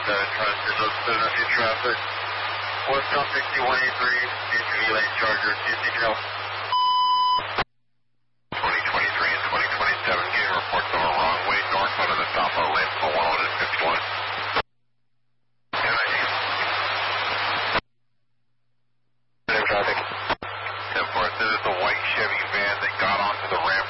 Philadelphia traffic. Westbound 6183, DTV lane Charger, CC Trail. 2023 and 2027, getting reports of a wrong way north out of the top of the lane for 151. Traffic. 10-4, this is the white Chevy van that got onto the ramp